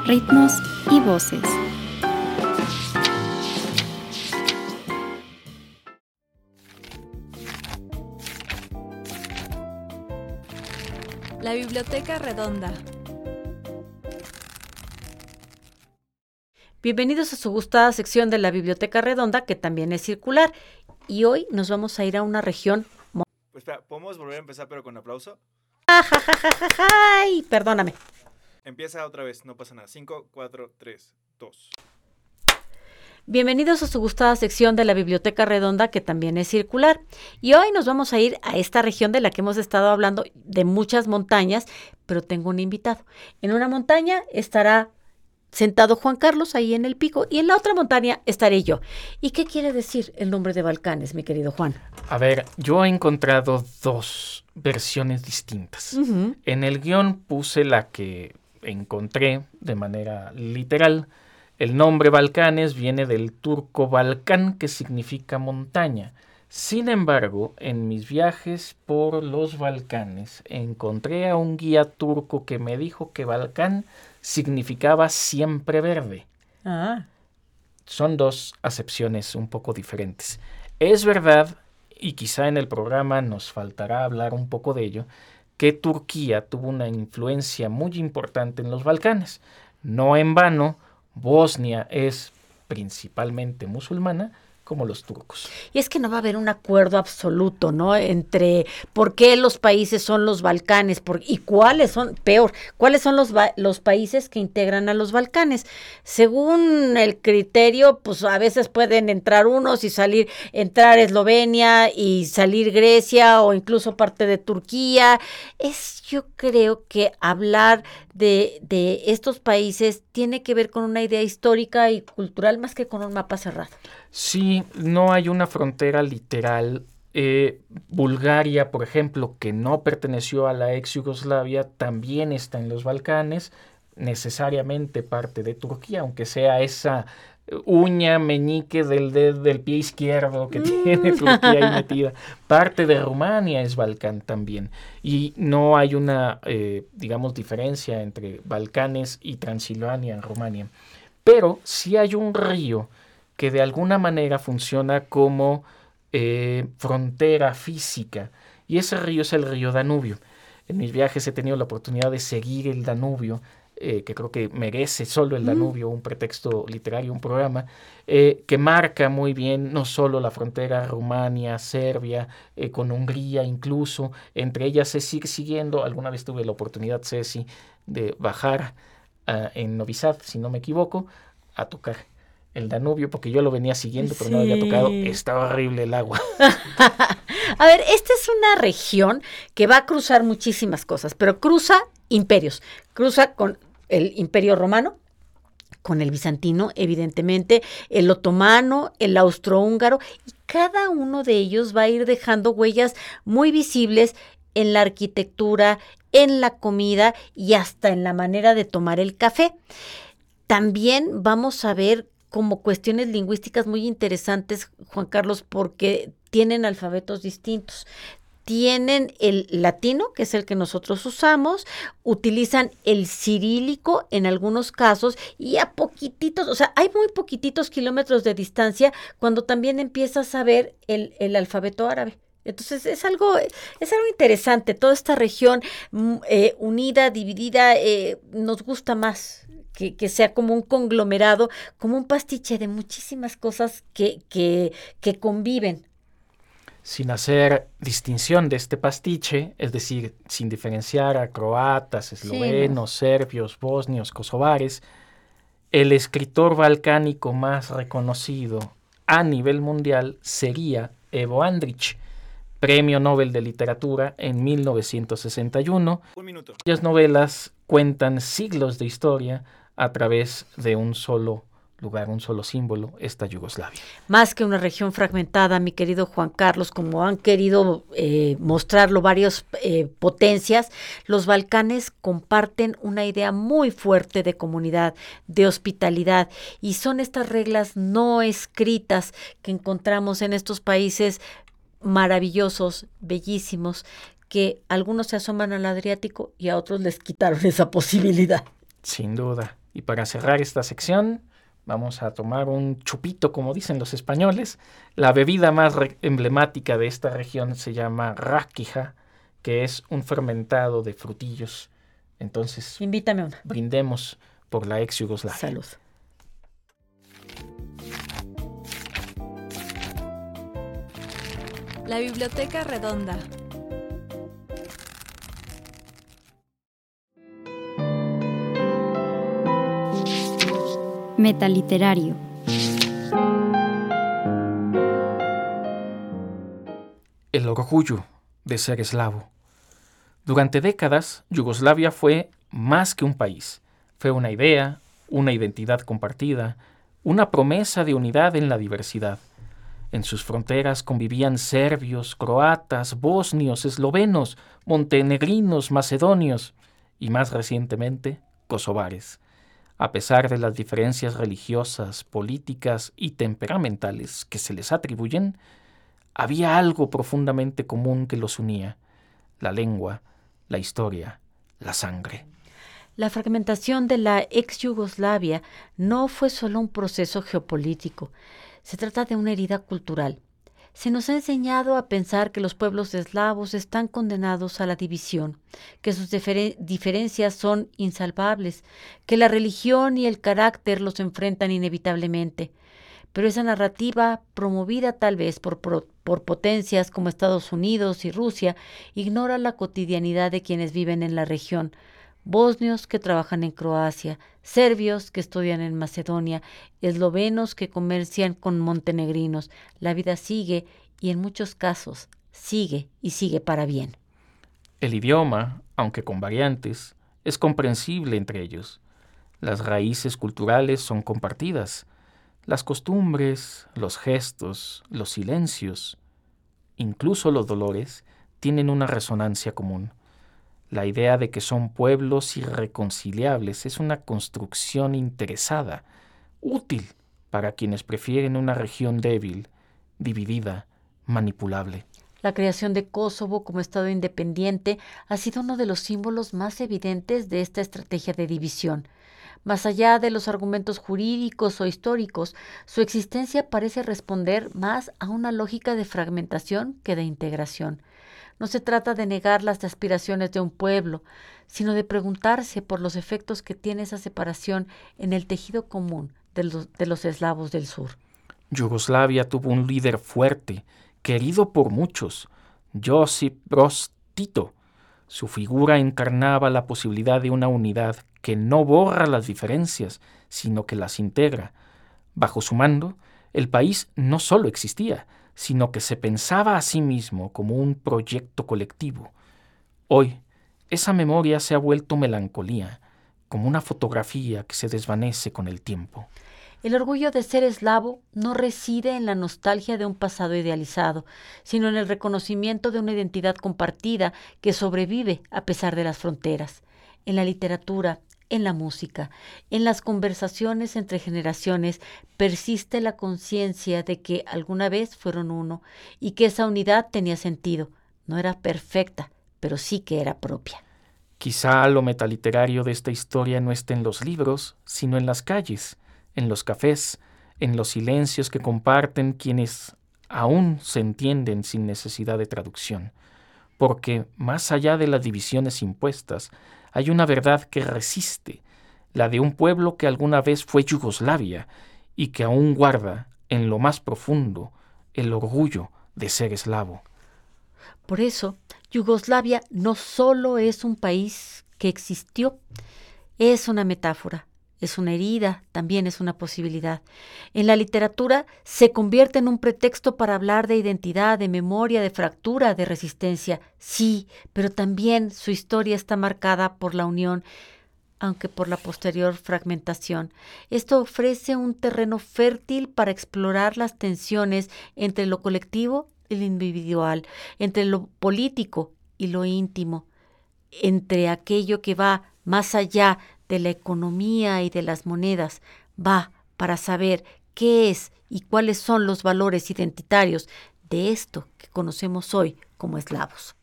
ritmos y voces. La Biblioteca Redonda. Bienvenidos a su gustada sección de la Biblioteca Redonda, que también es circular. Y hoy nos vamos a ir a una región... Pues espera, ¿podemos volver a empezar pero con aplauso? ¡Ay! Perdóname. Empieza otra vez, no pasa nada. 5, 4, 3, 2. Bienvenidos a su gustada sección de la Biblioteca Redonda, que también es circular. Y hoy nos vamos a ir a esta región de la que hemos estado hablando, de muchas montañas, pero tengo un invitado. En una montaña estará sentado Juan Carlos ahí en el pico, y en la otra montaña estaré yo. ¿Y qué quiere decir el nombre de Balcanes, mi querido Juan? A ver, yo he encontrado dos versiones distintas. Uh-huh. En el guión puse la que encontré de manera literal. El nombre Balcanes viene del turco Balcán, que significa montaña. Sin embargo, en mis viajes por los Balcanes encontré a un guía turco que me dijo que Balcán significaba siempre verde. Ah. Son dos acepciones un poco diferentes. Es verdad, y quizá en el programa nos faltará hablar un poco de ello, que Turquía tuvo una influencia muy importante en los Balcanes. No en vano, Bosnia es principalmente musulmana, como los turcos. Y es que no va a haber un acuerdo absoluto, ¿no? Entre por qué los países son los Balcanes y cuáles son los países que integran a los Balcanes. Según el criterio, pues a veces pueden entrar unos y entrar Eslovenia y salir Grecia o incluso parte de Turquía. Yo creo que hablar de estos países tiene que ver con una idea histórica y cultural más que con un mapa cerrado. Sí, no hay una frontera literal. Bulgaria, por ejemplo, que no perteneció a la ex Yugoslavia, también está en los Balcanes, necesariamente parte de Turquía, aunque sea esa uña meñique del pie izquierdo que tiene Turquía ahí metida. Parte de Rumania es Balcán también. Y no hay una, diferencia entre Balcanes y Transilvania en Rumania. Pero sí hay un río que de alguna manera funciona como frontera física, y ese río es el río Danubio. En mis viajes he tenido la oportunidad de seguir el Danubio, que creo que merece solo el Danubio un pretexto literario, un programa, que marca muy bien no solo la frontera Rumania, Serbia, con Hungría incluso. Entre ellas se sigue siguiendo. Alguna vez tuve la oportunidad, Ceci, de bajar en Novi Sad, si no me equivoco, a tocar el Danubio, porque yo lo venía siguiendo, pero no había tocado. Estaba horrible el agua. A ver, esta es una región que va a cruzar muchísimas cosas, pero cruza imperios. Cruza con el Imperio Romano, con el bizantino, evidentemente, el otomano, el austrohúngaro, y cada uno de ellos va a ir dejando huellas muy visibles en la arquitectura, en la comida y hasta en la manera de tomar el café. También vamos a ver como cuestiones lingüísticas muy interesantes, Juan Carlos, porque tienen alfabetos distintos. Tienen el latino, que es el que nosotros usamos, utilizan el cirílico en algunos casos, y a poquititos, o sea, hay muy poquititos kilómetros de distancia cuando también empiezas a ver el alfabeto árabe. Entonces es algo interesante. Toda esta región unida, dividida, nos gusta más que sea como un conglomerado, como un pastiche de muchísimas cosas que conviven. Sin hacer distinción de este pastiche, es decir, sin diferenciar a croatas, eslovenos, serbios, bosnios, kosovares, el escritor balcánico más reconocido a nivel mundial sería Evo Andrić, Premio Nobel de Literatura en 1961. Un minuto. Cuyas novelas cuentan siglos de historia a través de un solo lugar, un solo símbolo, esta Yugoslavia. Más que una región fragmentada, mi querido Juan Carlos, como han querido mostrarlo varias potencias, los Balcanes comparten una idea muy fuerte de comunidad, de hospitalidad, y son estas reglas no escritas que encontramos en estos países maravillosos, bellísimos, que algunos se asoman al Adriático y a otros les quitaron esa posibilidad. Sin duda. Y para cerrar esta sección, vamos a tomar un chupito, como dicen los españoles. La bebida más emblemática de esta región se llama raquija, que es un fermentado de frutillos. Entonces, invítame una. Brindemos por la ex Yugoslavia. Salud. La Biblioteca Redonda. Metaliterario. El orgullo de ser eslavo. Durante décadas, Yugoslavia fue más que un país. Fue una idea, una identidad compartida, una promesa de unidad en la diversidad. En sus fronteras convivían serbios, croatas, bosnios, eslovenos, montenegrinos, macedonios y, más recientemente, kosovares. A pesar de las diferencias religiosas, políticas y temperamentales que se les atribuyen, había algo profundamente común que los unía: la lengua, la historia, la sangre. La fragmentación de la ex Yugoslavia no fue solo un proceso geopolítico, se trata de una herida cultural. Se nos ha enseñado a pensar que los pueblos eslavos están condenados a la división, que sus diferencias son insalvables, que la religión y el carácter los enfrentan inevitablemente. Pero esa narrativa, promovida tal vez por potencias como Estados Unidos y Rusia, ignora la cotidianidad de quienes viven en la región. Bosnios que trabajan en Croacia, serbios que estudian en Macedonia, eslovenos que comercian con montenegrinos. La vida sigue y en muchos casos sigue y sigue para bien. El idioma, aunque con variantes, es comprensible entre ellos. Las raíces culturales son compartidas. Las costumbres, los gestos, los silencios, incluso los dolores, tienen una resonancia común. La idea de que son pueblos irreconciliables es una construcción interesada, útil para quienes prefieren una región débil, dividida, manipulable. La creación de Kosovo como Estado independiente ha sido uno de los símbolos más evidentes de esta estrategia de división. Más allá de los argumentos jurídicos o históricos, su existencia parece responder más a una lógica de fragmentación que de integración. No se trata de negar las aspiraciones de un pueblo, sino de preguntarse por los efectos que tiene esa separación en el tejido común de los eslavos del sur. Yugoslavia tuvo un líder fuerte, querido por muchos, Josip Broz Tito. Su figura encarnaba la posibilidad de una unidad que no borra las diferencias, sino que las integra. Bajo su mando, el país no solo existía, sino que se pensaba a sí mismo como un proyecto colectivo. Hoy, esa memoria se ha vuelto melancolía, como una fotografía que se desvanece con el tiempo. El orgullo de ser eslavo no reside en la nostalgia de un pasado idealizado, sino en el reconocimiento de una identidad compartida que sobrevive a pesar de las fronteras. En la literatura, en la música, en las conversaciones entre generaciones, persiste la conciencia de que alguna vez fueron uno y que esa unidad tenía sentido. No era perfecta, pero sí que era propia. Quizá lo metaliterario de esta historia no esté en los libros, sino en las calles, en los cafés, en los silencios que comparten quienes aún se entienden sin necesidad de traducción. Porque, más allá de las divisiones impuestas, hay una verdad que resiste, la de un pueblo que alguna vez fue Yugoslavia y que aún guarda, en lo más profundo, el orgullo de ser eslavo. Por eso, Yugoslavia no solo es un país que existió, es una metáfora. Es una herida, también es una posibilidad. En la literatura se convierte en un pretexto para hablar de identidad, de memoria, de fractura, de resistencia. Sí, pero también su historia está marcada por la unión, aunque por la posterior fragmentación. Esto ofrece un terreno fértil para explorar las tensiones entre lo colectivo y lo individual, entre lo político y lo íntimo, entre aquello que va más allá de la economía y de las monedas, va para saber qué es y cuáles son los valores identitarios de esto que conocemos hoy como eslavos.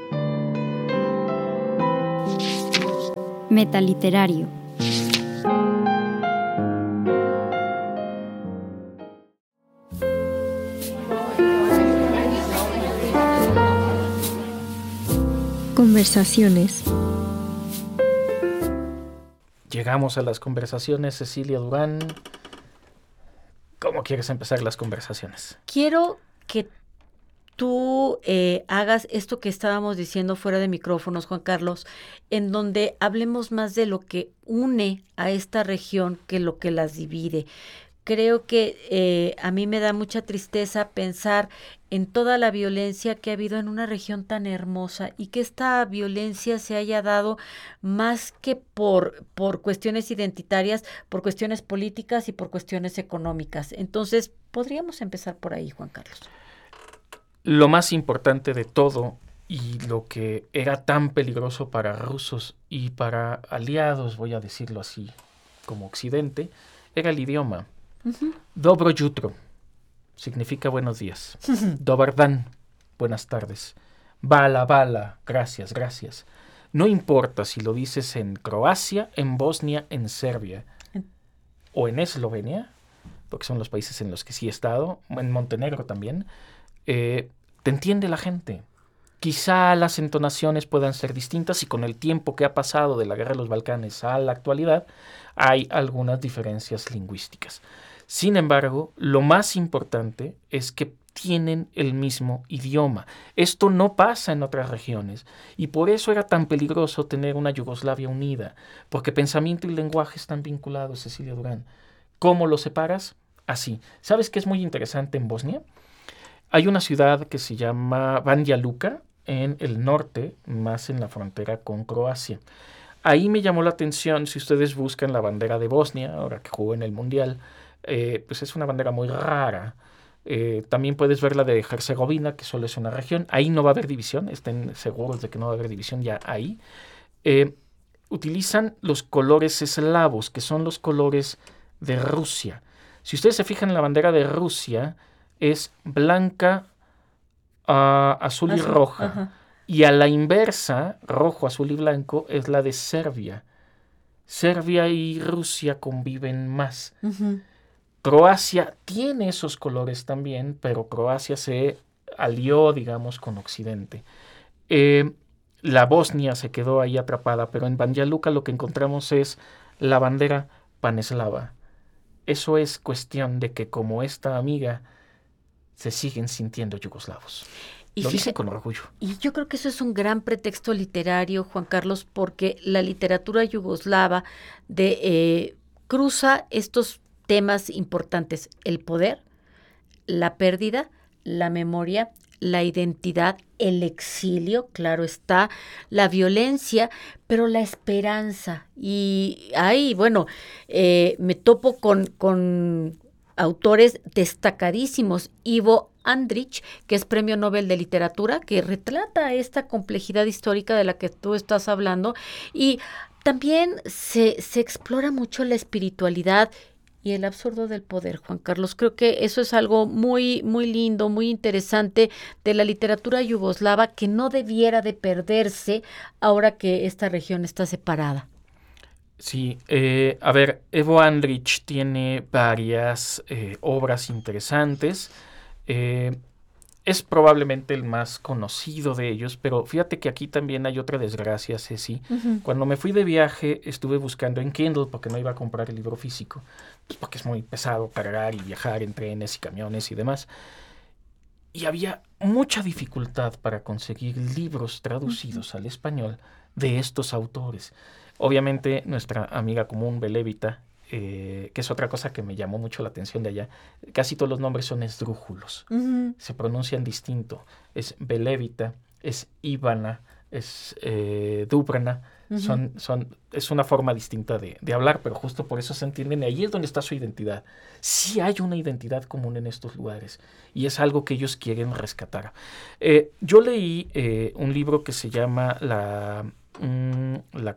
Metaliterario. Conversaciones. Llegamos a las conversaciones, Cecilia Durán. ¿Cómo quieres empezar las conversaciones? Quiero que tú hagas esto que estábamos diciendo fuera de micrófonos, Juan Carlos, en donde hablemos más de lo que une a esta región que lo que las divide. Creo que a mí me da mucha tristeza pensar en toda la violencia que ha habido en una región tan hermosa y que esta violencia se haya dado más que por cuestiones identitarias, por cuestiones políticas y por cuestiones económicas. Entonces, podríamos empezar por ahí, Juan Carlos. Lo más importante de todo y lo que era tan peligroso para rusos y para aliados, voy a decirlo así, como Occidente, era el idioma. Dobro jutro significa buenos días. Dobar dan, buenas tardes. Bala, bala, gracias, gracias. No importa si lo dices en Croacia, en Bosnia, en Serbia o en Eslovenia, porque son los países en los que sí he estado, en Montenegro también, te entiende la gente. Quizá las entonaciones puedan ser distintas y con el tiempo que ha pasado de la Guerra de los Balcanes a la actualidad, hay algunas diferencias lingüísticas. Sin embargo, lo más importante es que tienen el mismo idioma. Esto no pasa en otras regiones y por eso era tan peligroso tener una Yugoslavia unida, porque pensamiento y lenguaje están vinculados, Cecilia Durán. ¿Cómo los separas? Así. ¿Sabes qué es muy interesante en Bosnia? Hay una ciudad que se llama Banja Luka en el norte, más en la frontera con Croacia. Ahí me llamó la atención, si ustedes buscan la bandera de Bosnia, ahora que jugó en el Mundial, pues es una bandera muy rara. También puedes ver la de Herzegovina, que solo es una región. Ahí no va a haber división, estén seguros de que no va a haber división ya ahí. Utilizan los colores eslavos, que son los colores de Rusia. Si ustedes se fijan en la bandera de Rusia, es blanca, azul y roja. Ajá. Y a la inversa, rojo, azul y blanco, es la de Serbia. Serbia y Rusia conviven más. Uh-huh. Croacia tiene esos colores también, pero Croacia se alió, digamos, con Occidente. La Bosnia se quedó ahí atrapada, pero en Banja Luka lo que encontramos es la bandera paneslava. Eso es cuestión de que, como esta amiga, se siguen sintiendo yugoslavos. Lo dicen con orgullo. Y yo creo que eso es un gran pretexto literario, Juan Carlos, porque la literatura yugoslava cruza estos temas importantes: el poder, la pérdida, la memoria, la identidad, el exilio, claro está, la violencia, pero la esperanza. Y ahí, bueno, me topo con autores destacadísimos. Ivo Andrić, que es Premio Nobel de Literatura, que retrata esta complejidad histórica de la que tú estás hablando, y también se explora mucho la espiritualidad y el absurdo del poder, Juan Carlos. Creo que eso es algo muy, muy lindo, muy interesante de la literatura yugoslava, que no debiera de perderse ahora que esta región está separada. Sí, a ver, Ivo Andrić tiene varias obras interesantes. Es probablemente el más conocido de ellos, pero fíjate que aquí también hay otra desgracia, Ceci. Uh-huh. Cuando me fui de viaje estuve buscando en Kindle, porque no iba a comprar el libro físico, pues porque es muy pesado cargar y viajar en trenes y camiones y demás. Y había mucha dificultad para conseguir libros traducidos al español de estos autores. Obviamente nuestra amiga común, Belevita, que es otra cosa que me llamó mucho la atención de allá, casi todos los nombres son esdrújulos. Uh-huh. Se pronuncian distinto. Es Belevita, es Ivana, es Dubrana. Uh-huh. Es una forma distinta de hablar, pero justo por eso se entienden. Y ahí es donde está su identidad. Sí hay una identidad común en estos lugares y es algo que ellos quieren rescatar. Yo leí un libro que se llama La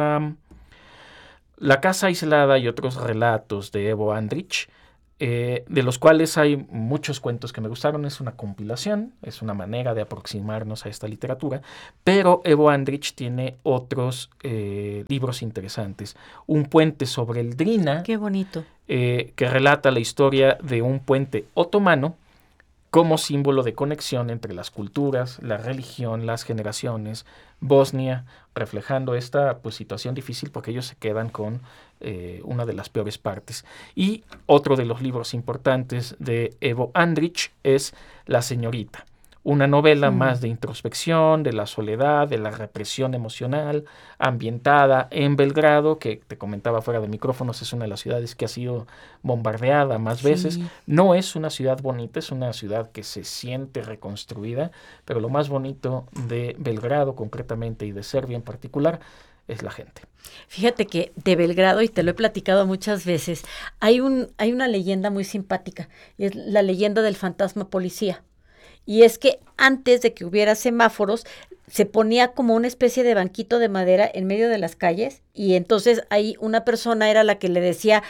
Casa Aislada y otros relatos de Ivo Andrić, de los cuales hay muchos cuentos que me gustaron. Es una compilación, es una manera de aproximarnos a esta literatura, pero Ivo Andrić tiene otros libros interesantes. Un puente sobre el Drina. Qué bonito. Que relata la historia de un puente otomano como símbolo de conexión entre las culturas, la religión, las generaciones. Bosnia, reflejando esta pues, situación difícil porque ellos se quedan con una de las peores partes. Y otro de los libros importantes de Evo Andrić es La señorita, una novela más de introspección, de la soledad, de la represión emocional, ambientada en Belgrado, que te comentaba fuera de micrófonos, es una de las ciudades que ha sido bombardeada más veces. No es una ciudad bonita, es una ciudad que se siente reconstruida, pero lo más bonito de Belgrado concretamente y de Serbia en particular es la gente. Fíjate que de Belgrado, y te lo he platicado muchas veces, hay una leyenda muy simpática, y es la leyenda del fantasma policía. Y es que antes de que hubiera semáforos, se ponía como una especie de banquito de madera en medio de las calles, y entonces ahí una persona era la que le decía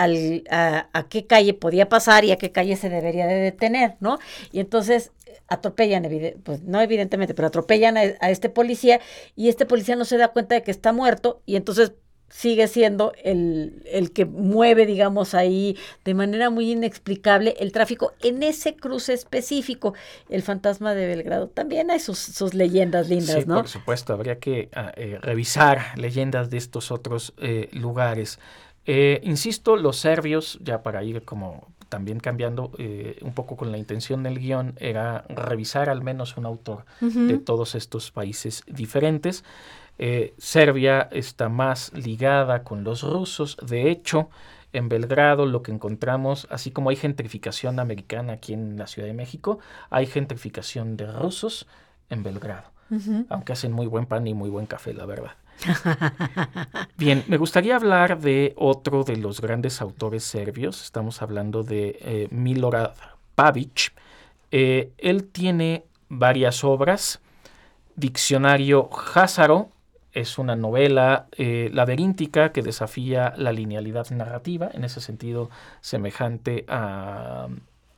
a qué calle podía pasar y a qué calle se debería de detener, ¿no? Y entonces atropellan, pues no evidentemente, pero atropellan a este policía, y este policía no se da cuenta de que está muerto, y entonces sigue siendo el que mueve, digamos, ahí de manera muy inexplicable el tráfico en ese cruce específico. El fantasma de Belgrado también hay sus leyendas lindas, sí, ¿no? Por supuesto, habría que revisar leyendas de estos otros lugares. Insisto, los serbios, ya para ir como también cambiando un poco con la intención del guión, era revisar al menos un autor de todos estos países diferentes. Serbia está más ligada con los rusos. De hecho, en Belgrado lo que encontramos, así como hay gentrificación americana aquí en la Ciudad de México, hay gentrificación de rusos en Belgrado, aunque hacen muy buen pan y muy buen café, la verdad. Bien, me gustaría hablar de otro de los grandes autores serbios. Estamos hablando de Milorad Pavić. Él tiene varias obras. Diccionario Házaro es una novela laberíntica que desafía la linealidad narrativa, en ese sentido semejante a...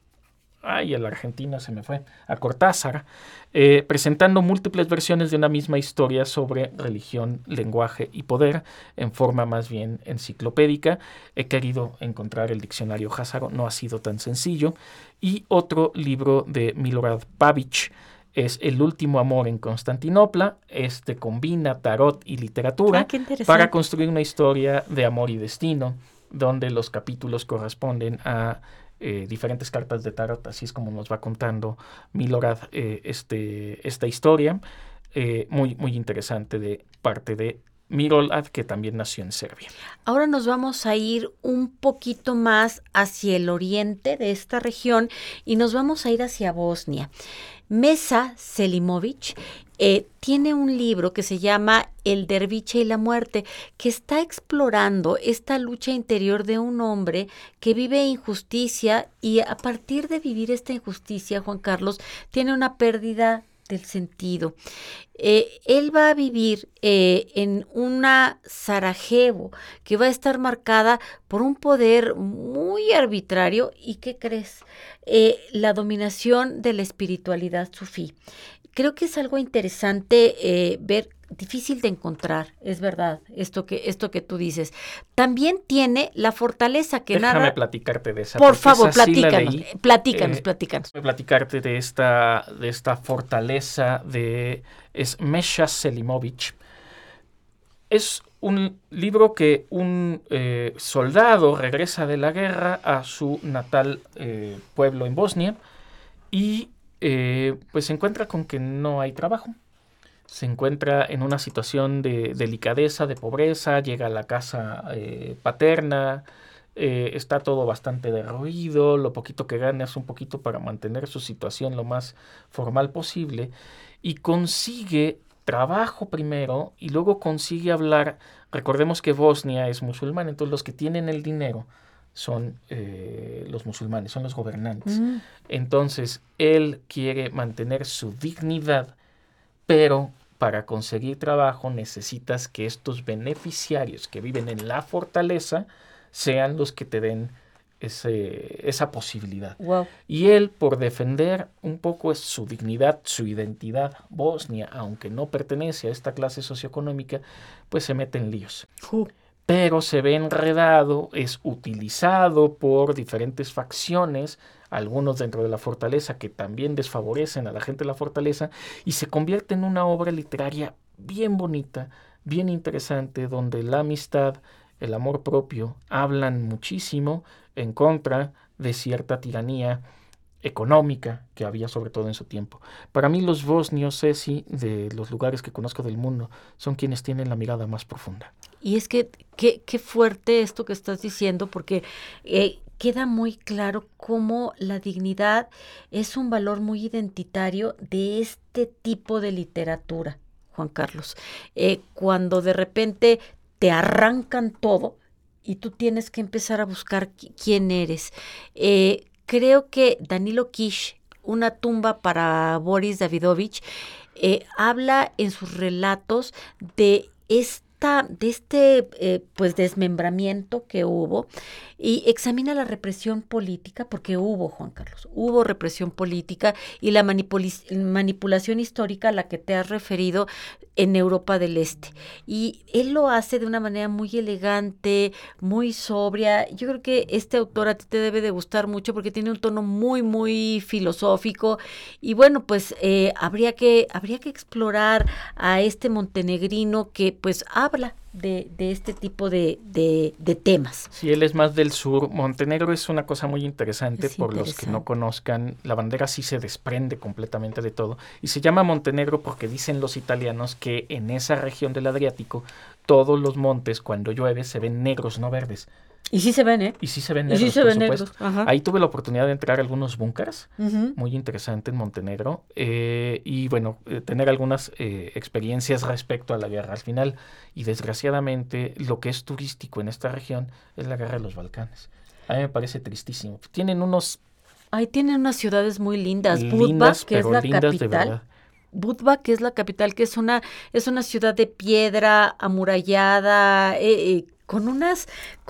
el argentino se me fue, a Cortázar, presentando múltiples versiones de una misma historia sobre religión, lenguaje y poder, en forma más bien enciclopédica. He querido encontrar el diccionario Házaro, no ha sido tan sencillo. Y otro libro de Milorad Pavić es El último amor en Constantinopla. Este combina tarot y literatura para construir una historia de amor y destino, donde los capítulos corresponden a diferentes cartas de tarot. Así es como nos va contando Milorad esta historia, muy, muy interesante de parte de Milorad, que también nació en Serbia. Ahora nos vamos a ir un poquito más hacia el oriente de esta región y nos vamos a ir hacia Bosnia. Mesa Selimović tiene un libro que se llama El derviche y la muerte, que está explorando esta lucha interior de un hombre que vive injusticia, y a partir de vivir esta injusticia, Juan Carlos, tiene una pérdida del sentido. Él va a vivir en una Sarajevo que va a estar marcada por un poder muy arbitrario y, ¿qué crees? La dominación de la espiritualidad sufí. Creo que es algo interesante ver, difícil de encontrar, es verdad, esto que tú dices. También tiene la fortaleza que narra. Déjame platicarte de esa. Por favor, platícanos. Platícanos. Déjame platicarte de esta fortaleza es Mesa Selimović. Es un libro que un soldado regresa de la guerra a su natal pueblo en Bosnia y pues se encuentra con que no hay trabajo. Se encuentra en una situación de delicadeza, de pobreza, llega a la casa paterna, está todo bastante derruido, lo poquito que gana es un poquito para mantener su situación lo más formal posible, y consigue trabajo primero y luego consigue hablar. Recordemos que Bosnia es musulmán, entonces los que tienen el dinero son los musulmanes, son los gobernantes. Entonces él quiere mantener su dignidad, pero para conseguir trabajo necesitas que estos beneficiarios que viven en la fortaleza sean los que te den esa posibilidad. Wow. Y él, por defender un poco su dignidad, su identidad bosnia, aunque no pertenece a esta clase socioeconómica, pues se mete en líos. pero se ve enredado, es utilizado por diferentes facciones, algunos dentro de la fortaleza que también desfavorecen a la gente de la fortaleza, y se convierte en una obra literaria bien bonita, bien interesante, donde la amistad, el amor propio, hablan muchísimo en contra de cierta tiranía económica que había sobre todo en su tiempo. Para mí los bosnios, Ceci, de los lugares que conozco del mundo, son quienes tienen la mirada más profunda. Y es que qué fuerte esto que estás diciendo, porque queda muy claro cómo la dignidad es un valor muy identitario de este tipo de literatura, Juan Carlos. Cuando de repente te arrancan todo y tú tienes que empezar a buscar quién eres. Creo que Danilo Kish, Una tumba para Boris Davidovich, habla en sus relatos de este pues desmembramiento que hubo y examina la represión política, porque hubo, Juan Carlos, hubo represión política y la manipulación histórica a la que te has referido en Europa del Este. Y él lo hace de una manera muy elegante, muy sobria. Yo creo que este autor a ti te debe de gustar mucho porque tiene un tono muy, muy filosófico. Y bueno, pues habría que explorar a este montenegrino que pues habla de este tipo de temas. Si él es más del sur, Montenegro es una cosa muy interesante, por los que no conozcan. La bandera sí se desprende completamente de todo y se llama Montenegro porque dicen los italianos que en esa región del Adriático todos los montes cuando llueve se ven negros, no verdes. Y sí se ven, ¿eh? Y sí se ven negros, por supuesto. Ahí tuve la oportunidad de entrar a algunos búnkers, muy interesante en Montenegro, y bueno, tener algunas experiencias respecto a la guerra al final. Y desgraciadamente, lo que es turístico en esta región es la guerra de los Balcanes. A mí me parece tristísimo. Tienen unas ciudades muy lindas. Budva, que es la capital. Budva, que es la capital, que es una ciudad de piedra amurallada, con unas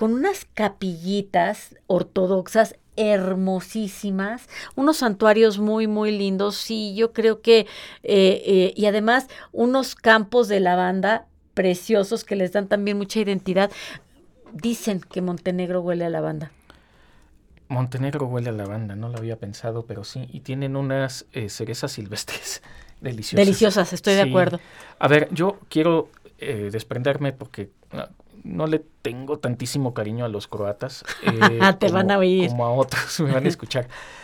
capillitas ortodoxas hermosísimas, unos santuarios muy, muy lindos. Sí, yo creo que, y además unos campos de lavanda preciosos que les dan también mucha identidad. Dicen que Montenegro huele a lavanda. Montenegro huele a lavanda, no lo había pensado, pero sí, y tienen unas cerezas silvestres deliciosas. Deliciosas, estoy de acuerdo. A ver, yo quiero desprenderme porque no le tengo tantísimo cariño a los croatas. Te van a oír. Como a otros, me van a escuchar.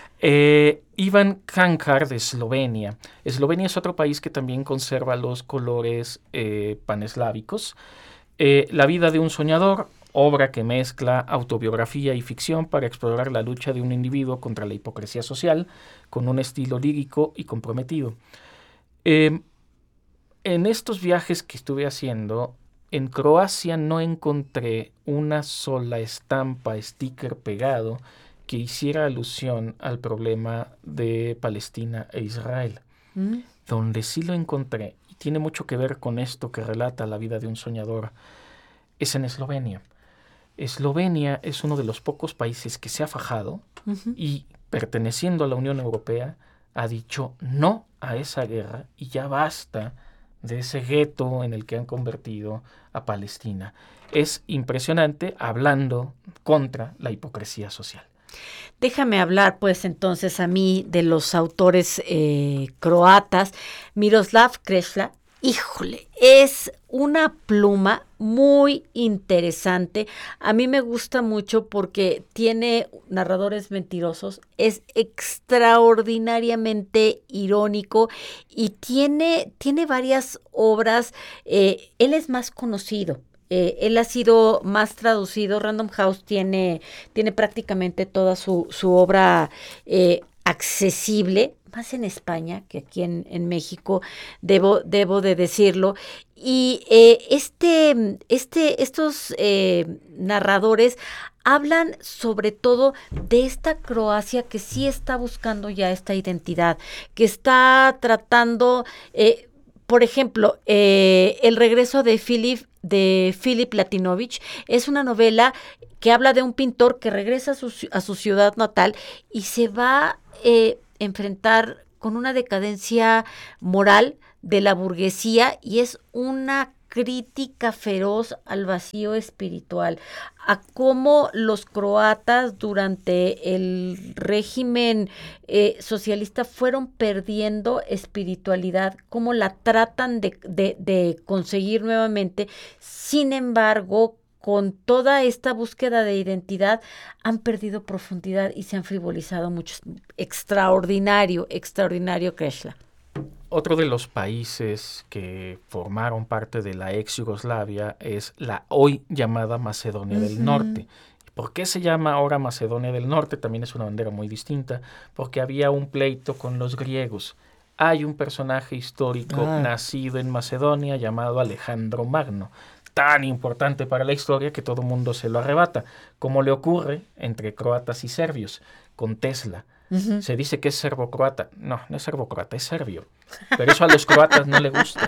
Ivan Cankar de Eslovenia. Eslovenia es otro país que también conserva los colores paneslávicos. La vida de un soñador, obra que mezcla autobiografía y ficción para explorar la lucha de un individuo contra la hipocresía social, con un estilo lírico y comprometido. En estos viajes que estuve haciendo, en Croacia no encontré una sola estampa, sticker pegado que hiciera alusión al problema de Palestina e Israel. Donde sí lo encontré, y tiene mucho que ver con esto que relata la vida de un soñador, es en Eslovenia. Eslovenia es uno de los pocos países que se ha fajado y, perteneciendo a la Unión Europea, ha dicho no a esa guerra y ya basta de ese gueto en el que han convertido a Palestina. Es impresionante hablando contra la hipocresía social. Déjame hablar, pues, entonces a mí de los autores croatas. Miroslav Kresla, híjole, es una pluma muy interesante. A mí me gusta mucho porque tiene narradores mentirosos, es extraordinariamente irónico y tiene varias obras. Él es más conocido. Él ha sido más traducido. Random House tiene prácticamente toda su obra accesible, más en España que aquí en México, debo de decirlo. Y estos narradores hablan sobre todo de esta Croacia que sí está buscando ya esta identidad, que está tratando, por ejemplo, El regreso de Filip Latinovich es una novela que habla de un pintor que regresa a su ciudad natal y se va enfrentar con una decadencia moral de la burguesía, y es una crítica feroz al vacío espiritual, a cómo los croatas durante el régimen socialista fueron perdiendo espiritualidad, cómo la tratan de conseguir nuevamente. Sin embargo, con toda esta búsqueda de identidad, han perdido profundidad y se han frivolizado mucho. Extraordinario, extraordinario, Kreshla. Otro de los países que formaron parte de la ex Yugoslavia es la hoy llamada Macedonia del Norte. ¿Por qué se llama ahora Macedonia del Norte? También es una bandera muy distinta, porque había un pleito con los griegos. Hay un personaje histórico nacido en Macedonia llamado Alejandro Magno, tan importante para la historia que todo el mundo se lo arrebata, como le ocurre entre croatas y serbios, con Tesla. Se dice que es serbo-croata. No, no es serbo-croata, es serbio. Pero eso a los croatas no les gusta.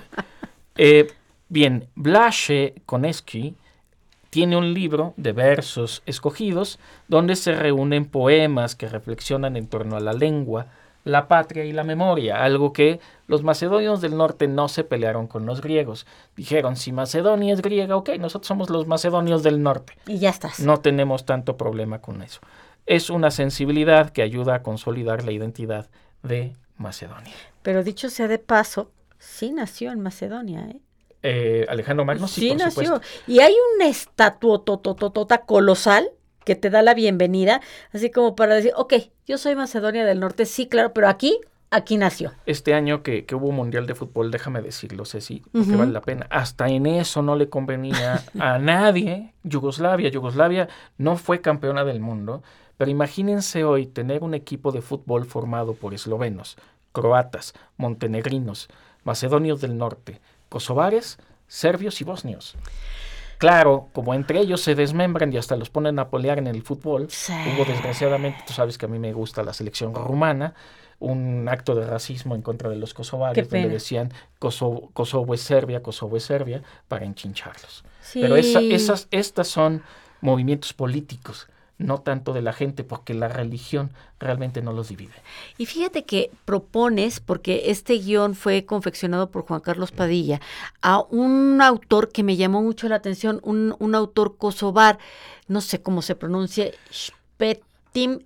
Bien, Blaže Koneski tiene un libro de versos escogidos donde se reúnen poemas que reflexionan en torno a la lengua, la patria y la memoria, algo que los macedonios del norte no se pelearon con los griegos. Dijeron, si Macedonia es griega, ok, nosotros somos los macedonios del norte. Y ya estás. No tenemos tanto problema con eso. Es una sensibilidad que ayuda a consolidar la identidad de Macedonia. Pero dicho sea de paso, sí nació en Macedonia, ¿eh? Alejandro Magno, sí, por nació. supuesto. Y hay una estatua colosal que te da la bienvenida, así como para decir, ok, yo soy Macedonia del Norte, sí, claro, pero aquí nació. Este año que hubo Mundial de Fútbol, déjame decirlo, Ceci, porque vale la pena. Hasta en eso no le convenía a nadie. Yugoslavia no fue campeona del mundo, pero imagínense hoy tener un equipo de fútbol formado por eslovenos, croatas, montenegrinos, macedonios del norte, kosovares, serbios y bosnios. Claro, como entre ellos se desmembran y hasta los ponen a pelear en el fútbol, hubo desgraciadamente, tú sabes que a mí me gusta la selección rumana, un acto de racismo en contra de los kosovares, donde decían Kosovo es Serbia, para enchincharlos. Sí. Pero estas son movimientos políticos, no tanto de la gente, porque la religión realmente no los divide. Y fíjate que propones, porque este guión fue confeccionado por Juan Carlos Padilla, a un autor que me llamó mucho la atención, un autor kosovar, no sé cómo se pronuncia, Shpetim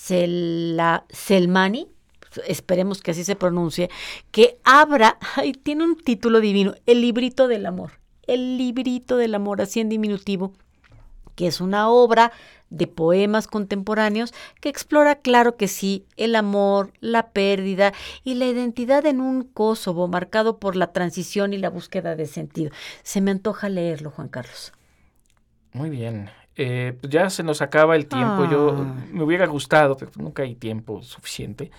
Selmani, esperemos que así se pronuncie, que tiene un título divino, El librito del amor, así en diminutivo, que es una obra de poemas contemporáneos que explora, claro que sí, el amor, la pérdida y la identidad en un Kosovo marcado por la transición y la búsqueda de sentido. Se me antoja leerlo, Juan Carlos. Muy bien. Ya se nos acaba el tiempo. Yo me hubiera gustado, pero nunca hay tiempo suficiente.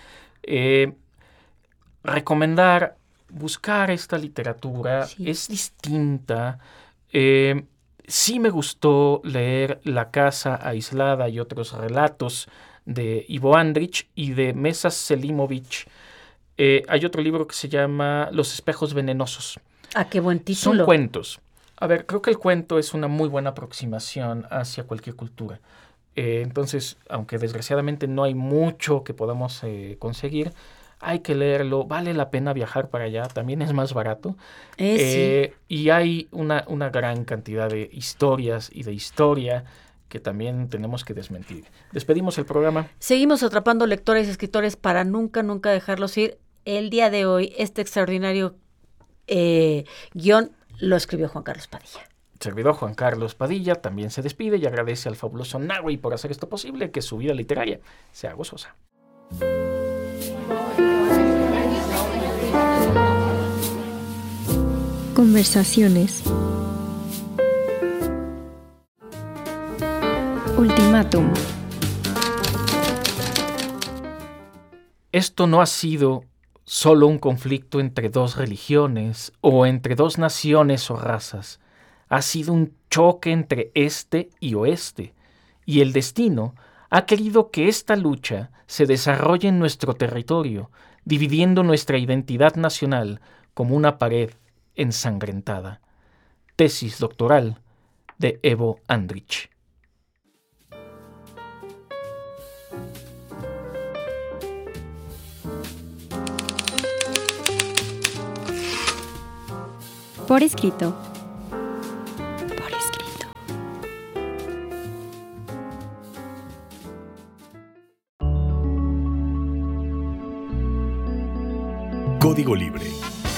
Recomendar, buscar esta literatura. Sí. Es distinta. Sí me gustó leer La casa aislada y otros relatos de Ivo Andrić y de Mesas Selimović. Hay otro libro que se llama Los espejos venenosos. Qué buen título. Son cuentos. A ver, creo que el cuento es una muy buena aproximación hacia cualquier cultura. Entonces, aunque desgraciadamente no hay mucho que podamos conseguir, hay que leerlo, vale la pena viajar para allá, también es más barato. Sí. Y hay una gran cantidad de historias y de historia que también tenemos que desmentir. Despedimos el programa. Seguimos atrapando lectores y escritores para nunca dejarlos ir. El día de hoy, este extraordinario guión lo escribió Juan Carlos Padilla. Servidor Juan Carlos Padilla también se despide y agradece al fabuloso Nahui por hacer esto posible, que su vida literaria sea gozosa. Conversaciones. Ultimátum. Esto no ha sido solo un conflicto entre dos religiones o entre dos naciones o razas. Ha sido un choque entre este y oeste, y el destino ha querido que esta lucha se desarrolle en nuestro territorio, dividiendo nuestra identidad nacional como una pared ensangrentada. Tesis doctoral de Ivo Andrić. Por escrito, Código Libre